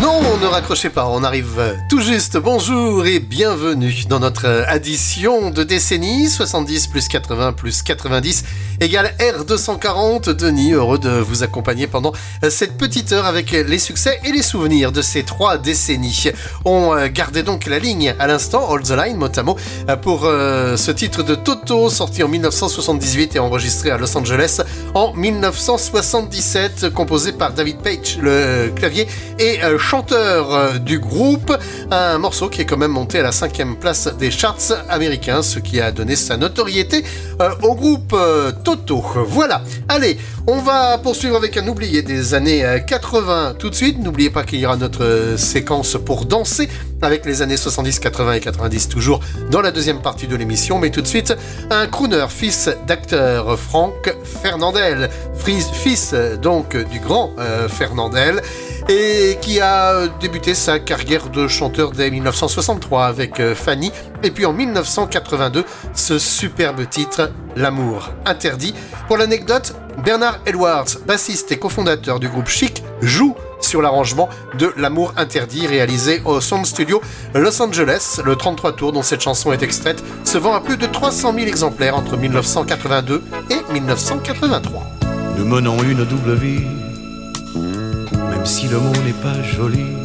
Non, ne raccrochez pas, on arrive tout juste. Bonjour et bienvenue dans notre addition de décennies. 70 plus 80 plus 90 égale R240. Denis, heureux de vous accompagner pendant cette petite heure avec les succès et les souvenirs de ces 3 décennies. On gardait donc la ligne à l'instant, Hold the Line mot à mot, pour ce titre de Toto, sorti en 1978 et enregistré à Los Angeles en 1977, composé par David Paich, le clavier et chanteur du groupe. Un morceau qui est quand même monté à la 5e place des charts américains, ce qui a donné sa notoriété au groupe Toto. Voilà, allez, on va poursuivre avec un oublié des années 80 tout de suite. N'oubliez pas qu'il y aura notre séquence pour danser avec les années 70, 80 et 90 toujours dans la deuxième partie de l'émission. Mais tout de suite, un crooner, fils d'acteur Frank Fernandel, fils donc du grand Fernandel, et qui a débuté sa carrière de chanteur dès 1963 avec Fanny, et puis en 1982, ce superbe titre, L'amour interdit. Pour l'anecdote, Bernard Edwards, bassiste et cofondateur du groupe Chic, joue sur l'arrangement de L'amour interdit, réalisé au Sound Studio Los Angeles. Le 33 tours dont cette chanson est extraite se vend à plus de 300 000 exemplaires entre 1982 et 1983. Nous menons une double vie, même si le mot n'est pas joli.